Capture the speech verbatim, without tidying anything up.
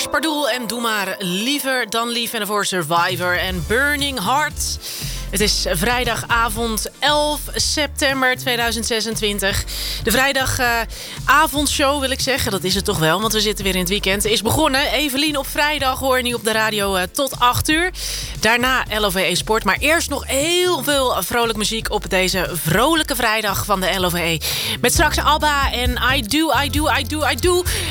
Spardoel en Doe maar liever dan lief. En daarvoor Survivor en Burning Heart. Het is vrijdagavond elf september tweeduizend zesentwintig. De vrijdagavondshow uh, wil ik zeggen. Dat is het toch wel, want we zitten weer in het weekend. Is begonnen. Evelien op vrijdag hoor je nu op de radio uh, tot acht uur. Daarna L O V E Sport. Maar eerst nog heel veel vrolijk muziek op deze vrolijke vrijdag van de L O V E. Met straks ABBA en I Do, I Do, I Do, I Do.